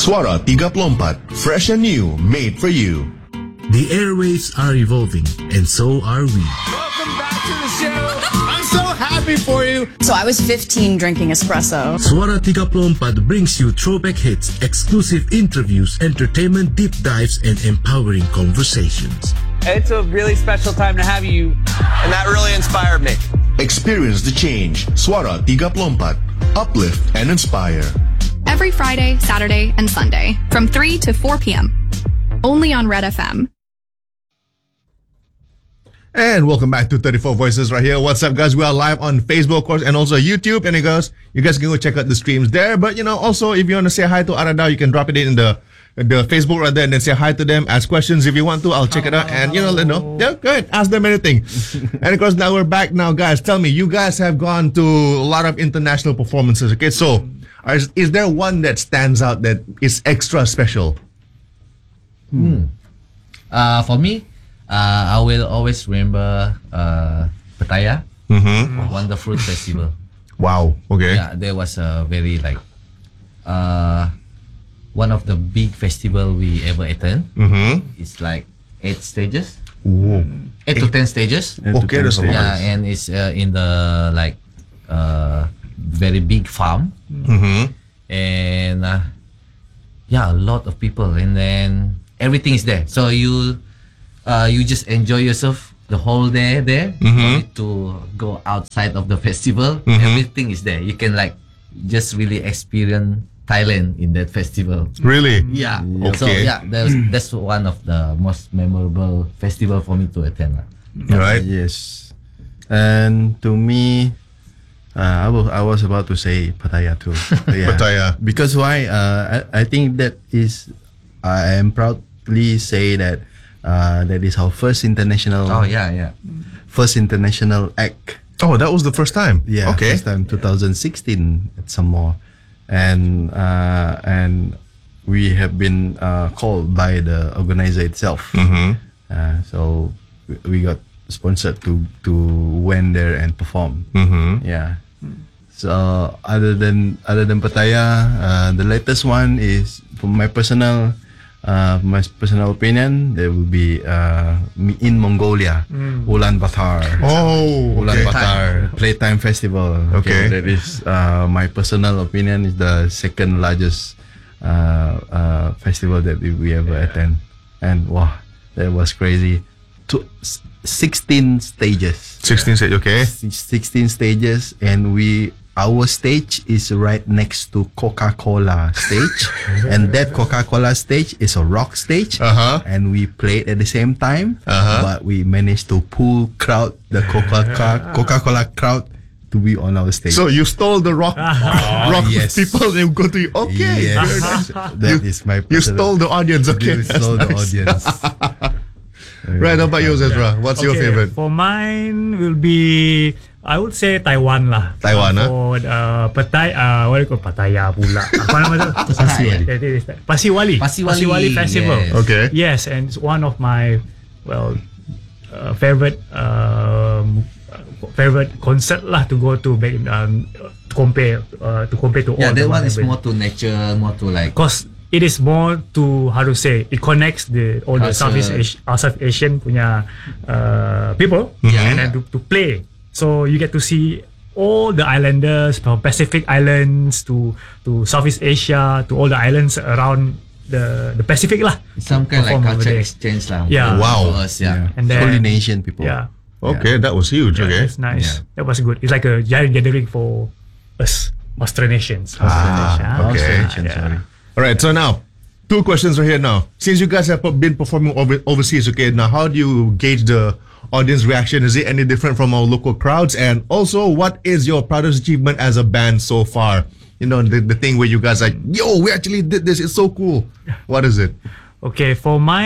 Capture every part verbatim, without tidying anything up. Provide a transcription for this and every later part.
Suara tiga puluh empat, fresh and new, made for you. The airwaves are evolving, and so are we. Welcome back to the show. I'm so happy for you. So I was fifteen drinking espresso. Suara tiga puluh empat brings you throwback hits, exclusive interviews, entertainment deep dives, and empowering conversations. It's a really special time to have you, and that really inspired me. Experience the change. Suara tiga puluh empat. Uplift and inspire. Every Friday, Saturday, and Sunday from three to four p.m. Only on Red F M. And welcome back to thirty-four Voices right here. What's up, guys? We are live on Facebook, of course, and also YouTube. And you guys, you guys can go check out the streams there. But, you know, also, if you want to say hi to Arada, you can drop it in the the Facebook right there and then say hi to them, ask questions if you want to. I'll check it out and, you know, let know. Yeah, go ahead. Ask them anything. And, of course, now we're back now, guys. Tell me, you guys have gone to a lot of international performances, okay? So, is, is there one that stands out that is extra special? Hmm. Uh, for me, uh, I will always remember uh, Pattaya, Mm-hmm. Wonderful Festival. Wow. Okay. Yeah, there was a very like uh, one of the big festival we ever attend. Mm-hmm. It's like eight stages, Ooh. eight to ten stages. Okay, that's a lot. Yeah, and it's uh, in the like uh, very big farm, Mm-hmm. and uh, yeah, a lot of people, and then everything is there. So you uh, you just enjoy yourself the whole day there. Mhm. No need to go outside of the festival. Mhm. Everything is there. You can like just really experience Thailand in that festival. Really? Yeah. So Okay. yeah, that's that's one of the most memorable festival for me to attend. lah. Right? Yes. And to me, uh, I, was, I was about to say Pattaya too. Yeah. Pattaya. Because why? Uh, I, I think that is, I am proudly say that uh, that is our first international. Oh yeah, yeah. First international act. Oh, that was the first time? Yeah. Okay. First time, twenty sixteen at some more, and uh, and we have been uh, called by the organizer itself. Mm-hmm. Uh, so we- we got sponsored to to went there and perform. Mm-hmm. Yeah. So other than other than Pattaya, uh, the latest one is from my personal uh, my personal opinion. There will be uh, in Mongolia, Ulaanbaatar. Oh, okay. Ulaanbaatar Playtime Festival. Okay. That is uh, my personal opinion is the second largest uh, uh, festival that we, we ever attend, and wow, that was crazy. Two, s- sixteen stages. sixteen stage, okay. sixteen stages, and we our stage is right next to Coca-Cola stage, and that Coca-Cola stage is a rock stage, Uh-huh. and we played at the same time, Uh-huh. but we managed to pull crowd the Coca Coca-Cola crowd to be on our stage. So you stole the rock, rock yes. people. They go to you. Okay, Yes. very nice. That you, is my you personal- stole the audience. Okay, We that's stole the nice. audience. Right, how about yours, Ezra? What's your Okay, favorite? For mine will be, I would say Taiwan lah. Taiwan, huh? For uh, Pattaya, uh, what do you call Pattaya pula? Apa nama tu? Pasiwali. That is Pasiwali. Pasiwali, Festival. yes. Okay. Yes, and it's one of my, well, uh, favorite um, favorite concert lah to go to back in, um, to compare uh, to compare to Yeah, all that the one is event. more to nature, more to like. Because it is more to how to say it connects the all the Culture. Southeast Asia, uh, South Asian punya uh, people Yeah. and then to, to play. So you get to see all the islanders from Pacific Islands to to Southeast Asia to all the islands around the the Pacific lah. Some kind like perform over culture there. exchange lah. Yeah. Wow. For us, yeah. And then Polynesian people. yeah, Okay, that was huge. yeah, Okay. that's nice. Yeah. That was good. It's like a giant gathering for us Austronesians. Ah, Australasia. okay. Australian, Yeah. sorry. All right, so now, two questions right here now. Since you guys have been performing over, overseas, okay, now how do you gauge the audience reaction? Is it any different from our local crowds? And also, what is your proudest achievement as a band so far? You know, the, the thing where you guys like, yo, we actually did this. It's so cool. What is it? Okay, for my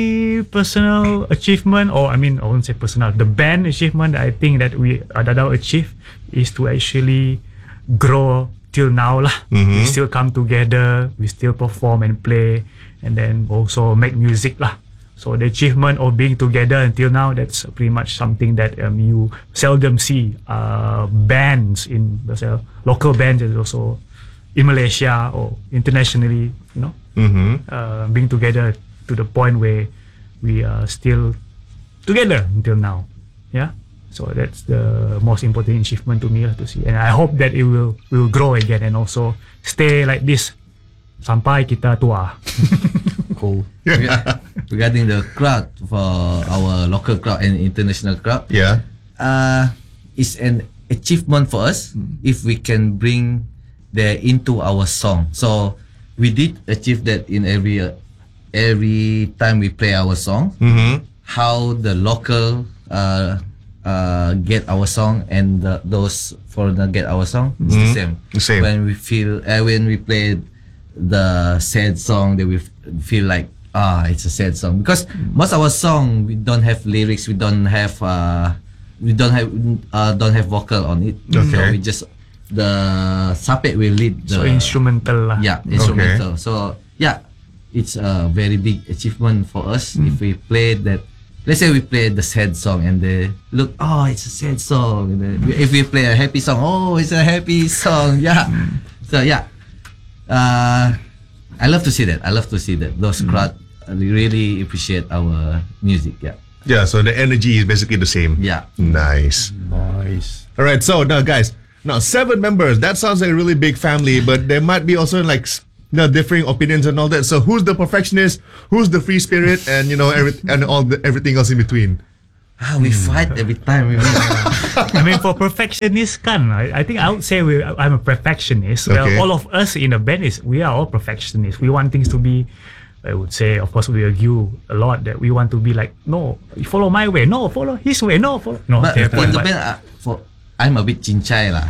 personal achievement, or I mean, I won't say personal, the band achievement that I think that we Adadao achieved is to actually grow till now lah. We still come together, we still perform and play, and then also make music lah. So the achievement of being together until now, that's pretty much something that um, you seldom see. Uh, bands in let's say, local bands is also in Malaysia or internationally, you know, Mm-hmm. uh, being together to the point where we are still together until now. Yeah. So that's the most important achievement to me lah, to see, and I hope that it will will grow again and also stay like this sampai kita tua. Cool. Reg- Regarding the crowd for our local crowd and international crowd, Yeah. uh, it's an achievement for us if we can bring them into our song. So we did achieve that in every uh, every time we play our song. Mm-hmm. How the local uh, uh, get our song and the, those foreigner get our song, it's the same. The same. When we feel uh, when we play the sad song, that we f- feel like ah, it's a sad song because most of our song we don't have lyrics, we don't have uh, we don't have uh, don't have vocal on it. Okay. So we just the Sapek will lead the So instrumental lah. yeah instrumental. So yeah, it's a very big achievement for us if we play that. Let's say we play the sad song and they look, oh, it's a sad song. And then if we play a happy song, oh, it's a happy song. Yeah. So yeah, uh, I love to see that. I love to see that those crowd really appreciate our music. Yeah. Yeah. So the energy is basically the same. Yeah. Nice. Nice. All right. So now, guys, now seven members. That sounds like a really big family, but there might be also like s- you know, differing opinions and all that. So who's the perfectionist? Who's the free spirit? And you know, every, and all the, everything else in between. Ah, we fight every time. We I mean, for perfectionist kan, I, I think I would say we, I'm a perfectionist. Well, Okay. all of us in the band is we are all perfectionists. We want things to be, I would say, of course, we argue a lot that we want to be like, no, you follow my way, no, follow his way, no, follow. No, But okay, in the but- band, uh, for I'm a bit cincai lah.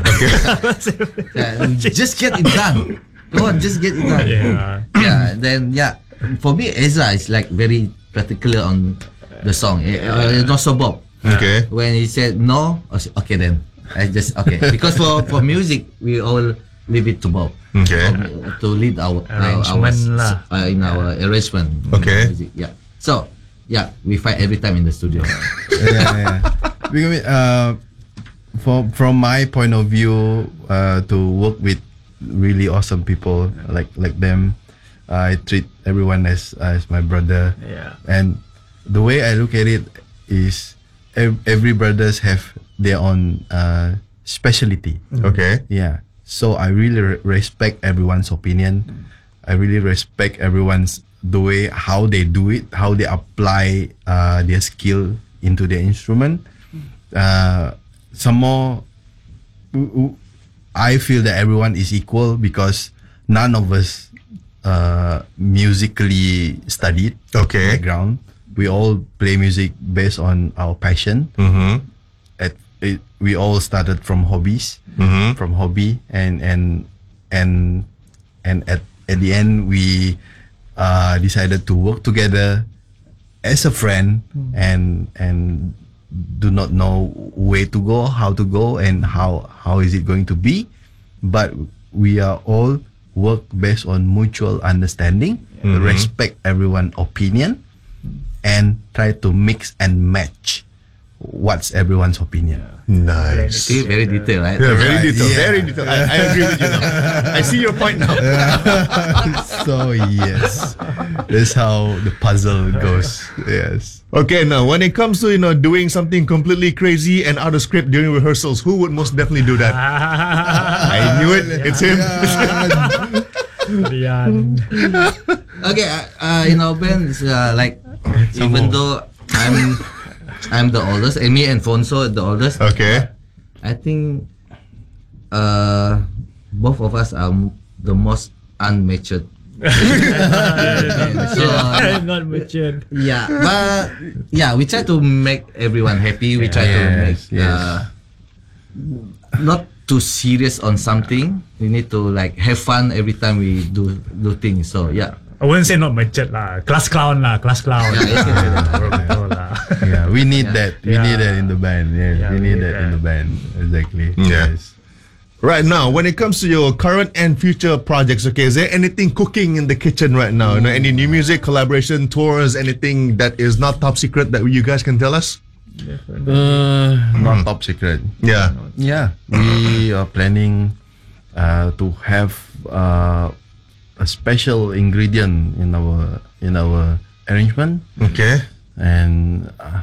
Yeah, just get it done. Come on, just get it done. Yeah. Yeah. Then yeah, for me, Ezra is like very particular on the song. Eh, Uh, not so Bob. Okay. When he said no, I said, okay then. I just okay because for for music we all leave it to Bob. Okay. Um, to lead our our, our Arrangement lah. uh, in our arrangement. Okay. Music. Yeah. So yeah, we fight every time in the studio. yeah, yeah. Because uh, for from my point of view, uh, to work with really awesome people like like them, I treat everyone as as my brother. Yeah. And the way I look at it is, ev- every brothers have their own uh, specialty. Okay. Yeah. So I really re- respect everyone's opinion. I really respect everyone's the way how they do it, how they apply uh, their skill into their instrument. Uh, some more, w- w- I feel that everyone is equal because none of us uh, musically studied Okay. background. We all play music based on our passion. Mm-hmm. At it, we all started from hobbies, Mhm. from hobby, and and and and at at the end we uh, decided to work together as a friend, and and do not know where to go, how to go, and how how is it going to be, but we are all work based on mutual understanding, respect everyone's opinion, and try to mix and match what's everyone's opinion. Nice. See, very detailed, right? Yeah, very Right, detailed. yeah. Very detailed. I, I agree with you now. I see your point now. So yes, that's how the puzzle goes. Yes. Okay, now when it comes to you know doing something completely crazy and out of script during rehearsals, who would most definitely do that? I knew it. It's him. Rian. Okay, uh, uh, in our band, it's, uh, like even though I'm I'm the oldest, and me and Fonso the oldest. Okay. I think uh, both of us are m- the most unmatured. So, Not matured. yeah, but yeah, we try to make everyone happy. We try to make Yes, yes. uh, not too serious on something. We need to like have fun every time we do do things. So yeah. I wouldn't say not matured lah. Class clown lah. Class clown. Betul lah. Yeah, we need Yeah. that. We Yeah. need that in the band. Yeah, Yeah, we we need need that in that. the band. Exactly. Yeah. Yes. Right now, when it comes to your current and future projects, okay, is there anything cooking in the kitchen right now? You know, any new music, collaboration, tours, anything that is not top secret that you guys can tell us? Uh, not top secret. Yeah. Yeah, we are planning uh, to have uh, a special ingredient in our in our arrangement. Okay. And uh,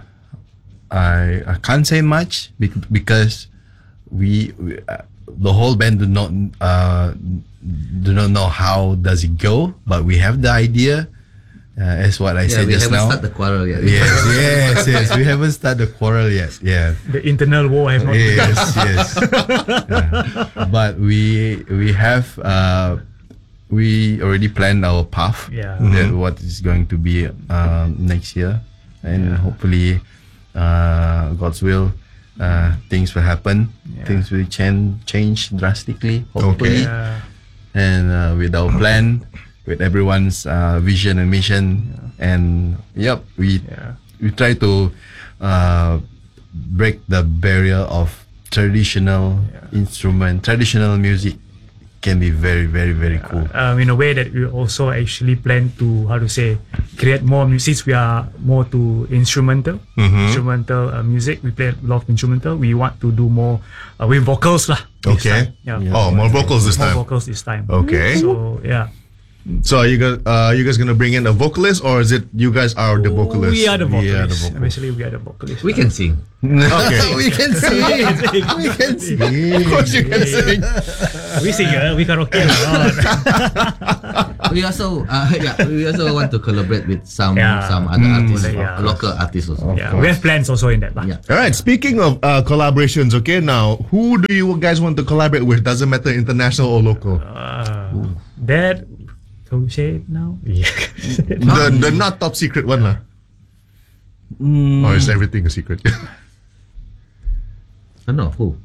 I I can't say much bec- because we, we uh, the whole band do not uh, do not know how does it go, but we have the idea. Uh, as what I Yeah, said we just haven't now. started the quarrel yet. Yes, yes, yes. We haven't started the quarrel yet. Yeah. The internal war have not Yes, begun. yes. Yeah. But we we have uh, we already planned our path. Yeah. That what is going to be um, next year, and hopefully, uh, God's will, uh, things will happen. Things will change change drastically. Hopefully, Yeah. and uh, with our plan, with everyone's uh, vision and mission, and yep, we Yeah. we try to uh, break the barrier of traditional instrument, traditional music can be very, very, very cool. Um, in a way that we also actually plan to, how to say, create more music. Since we are more to instrumental, instrumental uh, music. We play a lot of instrumental. We want to do more uh, with vocals lah. this Okay. time. Yeah. Oh, more vocals this More time. vocals this time. Okay. So yeah. So are you guys, uh, you guys gonna bring in a vocalist, or is it you guys are the vocalists? We are the We are the vocalists. vocals. Basically, we are the vocalists. We can sing. Okay. We can sing. We can sing. Of course you can sing. we sing, uh, we karaoke. lah. We also, uh, yeah, we also want to collaborate with some Yeah. some other artists, boleh, yeah. local artists also. yeah, we have plans also in that lah. Yeah. All right. Speaking of uh, collaborations, okay. Now, who do you guys want to collaborate with? Doesn't matter, international or local. Uh, that, can we say it now? Yeah. the the not top secret one lah. Or is everything a secret? I don't know who.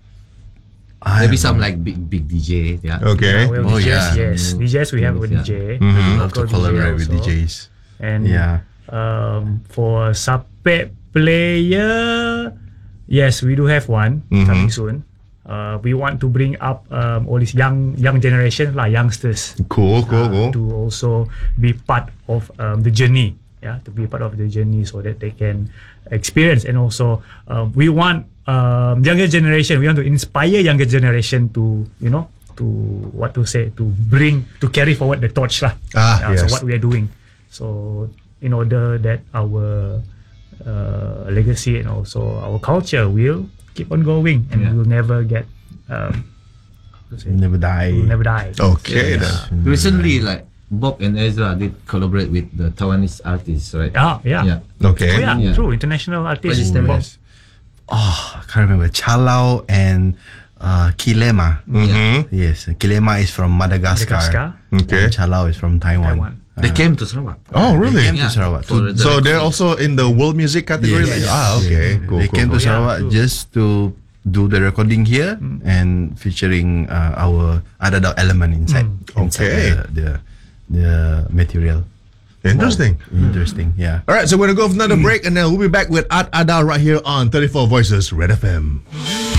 I Maybe don't some know. like big big D J. Yeah. Okay. We have Oh, D Js, yeah. yes. D Js, we have a Yeah. D J. love to local D J collaborate with also. D Js. And Yeah. um, for Sapet player, yes, we do have one Mhm. coming soon. Uh, we want to bring up um, all these young young generation, like youngsters, Cool, cool, uh, cool. to also be part of um, the journey. Yeah, to be part of the journey so that they can experience, and also uh, we want um, younger generation. We want to inspire younger generation to, you know, to what to say, to bring, to carry forward the torch lah. Ah, Yeah, yes. So what we are doing. So in order that our uh, legacy and also our culture will keep on going, and Yeah. we will never get, um, how to say, Never die. we will never die. Okay. Yeah. then. Recently, like Bob and Ezra did collaborate with the Taiwanese artists, right? Ah, yeah. Yeah. Okay. Oh, yeah, Yeah. true. International artist. What is the Bob. name? Oh, I can't remember. Chalau and uh, Kilema. Mhm. Yes, Kilema is from Madagascar. Madagascar. Okay. And Chalau is from Taiwan. Taiwan. They came to Sarawak. Oh, really? They came to Sarawak. for To- the So they're recording. also in the world music category. Yes. Ah, okay. Yeah. Cool. They cool, came cool. to Sarawak Yeah, true. just to do the recording here and featuring uh, our Adadao element inside. inside Okay. The, the the material. Interesting. Interesting. Yeah. All right, so we're gonna go for another break, and then we'll be back with Ad Adal right here on thirty-four Voices Red F M.